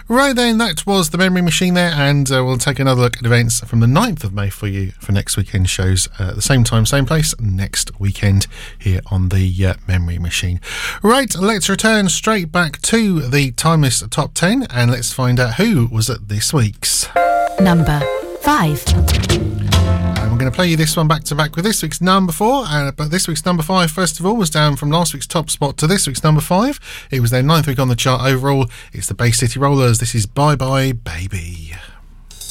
Right then, that was the Memory Machine there, and we'll take another look at events from the 9th of May for you for next weekend shows at the same time, same place, next weekend here on the Memory Machine. Right, let's return straight back to the Timeless Top 10 and let's find out who was at this week's number 5. And we're going to play you this one back to back with this week's number 4, but this week's number 5 first of all was down from last week's top spot to this week's number 5. It was their 9th week on the chart overall. It's the Bay City Rollers. This is Bye Bye Baby.